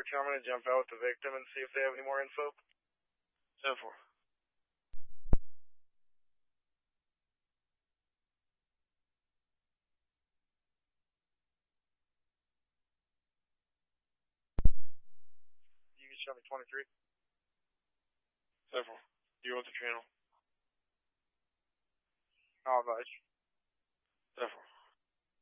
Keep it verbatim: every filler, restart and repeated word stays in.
two, I'm going to jump out with the victim and see if they have any more info. ten four. You can show me twenty-three. ten four. You want the channel? I'll advise you.